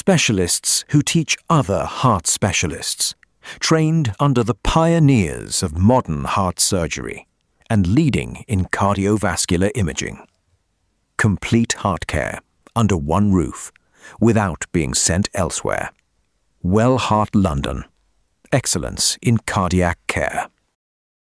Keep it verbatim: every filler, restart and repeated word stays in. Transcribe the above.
specialists who teach other heart specialists, trained under the pioneers of modern heart surgery and leading in cardiovascular imaging. Complete heart care under one roof, without being sent elsewhere. Well Heart London. Excellence in cardiac care.